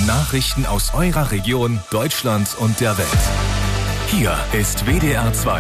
Nachrichten aus eurer Region, Deutschland und der Welt. Hier ist WDR 2.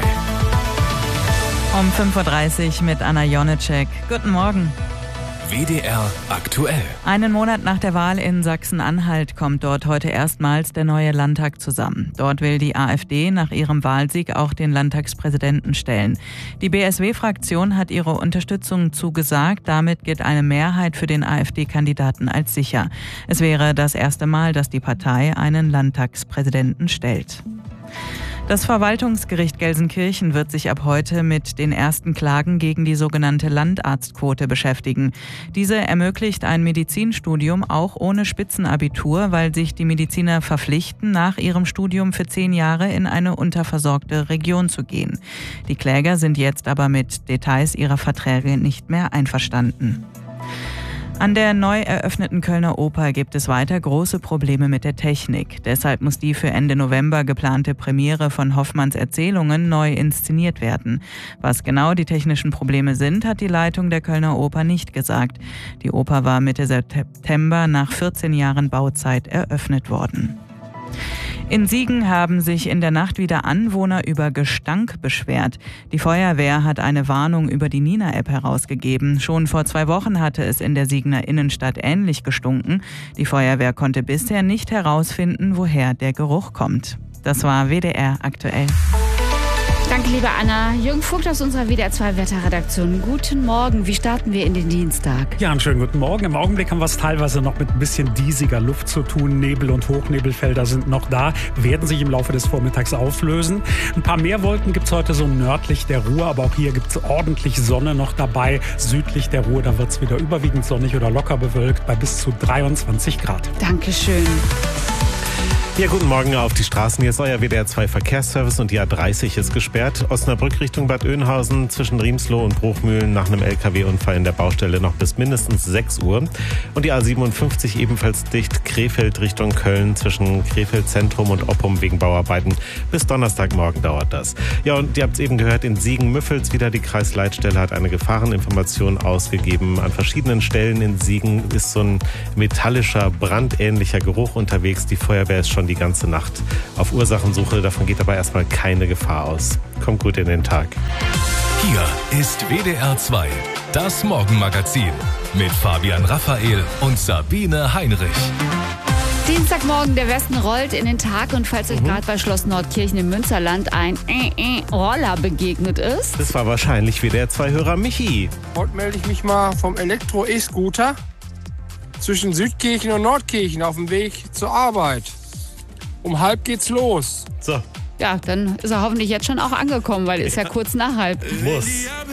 Um 5.30 Uhr mit Anna Jonitschek. Guten Morgen. WDR aktuell. Einen Monat nach der Wahl in Sachsen-Anhalt kommt dort heute erstmals der neue Landtag zusammen. Dort will die AfD nach ihrem Wahlsieg auch den Landtagspräsidenten stellen. Die BSW-Fraktion hat ihre Unterstützung zugesagt. Damit gilt eine Mehrheit für den AfD-Kandidaten als sicher. Es wäre das erste Mal, dass die Partei einen Landtagspräsidenten stellt. Das Verwaltungsgericht Gelsenkirchen wird sich ab heute mit den ersten Klagen gegen die sogenannte Landarztquote beschäftigen. Diese ermöglicht ein Medizinstudium auch ohne Spitzenabitur, weil sich die Mediziner verpflichten, nach ihrem Studium für 10 Jahre in eine unterversorgte Region zu gehen. Die Kläger sind jetzt aber mit Details ihrer Verträge nicht mehr einverstanden. An der neu eröffneten Kölner Oper gibt es weiter große Probleme mit der Technik. Deshalb muss die für Ende November geplante Premiere von Hoffmanns Erzählungen neu inszeniert werden. Was genau die technischen Probleme sind, hat die Leitung der Kölner Oper nicht gesagt. Die Oper war Mitte September nach 14 Jahren Bauzeit eröffnet worden. In Siegen haben sich in der Nacht wieder Anwohner über Gestank beschwert. Die Feuerwehr hat eine Warnung über die Nina-App herausgegeben. Schon vor 2 Wochen hatte es in der Siegener Innenstadt ähnlich gestunken. Die Feuerwehr konnte bisher nicht herausfinden, woher der Geruch kommt. Das war WDR aktuell. Danke, liebe Anna. Jürgen Vogt aus unserer WDR 2 Wetterredaktion. Guten Morgen. Wie starten wir in den Dienstag? Ja, einen schönen guten Morgen. Im Augenblick haben wir es teilweise noch mit ein bisschen diesiger Luft zu tun. Nebel- und Hochnebelfelder sind noch da, werden sich im Laufe des Vormittags auflösen. Ein paar mehr Wolken gibt es heute so nördlich der Ruhr, aber auch hier gibt es ordentlich Sonne noch dabei. Südlich der Ruhr, da wird es wieder überwiegend sonnig oder locker bewölkt bei bis zu 23 Grad. Dankeschön. Ja, guten Morgen auf die Straßen. Hier ist euer WDR 2 Verkehrsservice und die A30 ist gesperrt. Osnabrück Richtung Bad Oeynhausen zwischen Riemsloh und Bruchmühlen nach einem LKW-Unfall in der Baustelle noch bis mindestens 6 Uhr. Und die A57 ebenfalls dicht. Krefeld Richtung Köln zwischen Krefeld Zentrum und Oppum wegen Bauarbeiten. Bis Donnerstagmorgen dauert das. Ja, und ihr habt es eben gehört, in Siegen-Müffels wieder. Die Kreisleitstelle hat eine Gefahreninformation ausgegeben. An verschiedenen Stellen in Siegen ist so ein metallischer, brandähnlicher Geruch unterwegs. Die Feuerwehr ist schon die ganze Nacht auf Ursachensuche. Davon geht aber erstmal keine Gefahr aus. Kommt gut in den Tag. Hier ist WDR 2, das Morgenmagazin mit Fabian Raphael und Sabine Heinrich. Dienstagmorgen, der Westen rollt in den Tag und falls euch gerade bei Schloss Nordkirchen im Münsterland ein Roller begegnet ist. Das war wahrscheinlich WDR 2-Hörer Michi. Heute melde ich mich mal vom Elektro-E-Scooter zwischen Südkirchen und Nordkirchen auf dem Weg zur Arbeit. Um 12:30 geht's los. So. Ja, dann ist er hoffentlich jetzt schon auch angekommen, weil ist ja kurz nach 12:30. Muss.